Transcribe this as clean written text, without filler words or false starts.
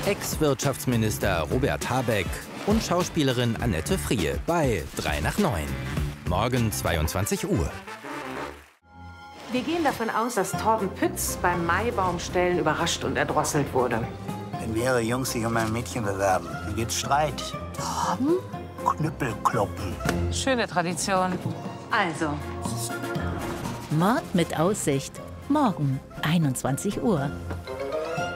Ex-Wirtschaftsminister Robert Habeck und Schauspielerin Annette Frier bei 3 nach 9. Morgen 22 Uhr. Wir gehen davon aus, dass Torben Pütz beim Maibaumstellen überrascht und erdrosselt wurde. Wenn mehrere Jungs sich um ein Mädchen bewerben, dann gibt's Streit. Torben? Knüppelkloppen. Schöne Tradition. Also. Mord mit Aussicht. Morgen, 21 Uhr.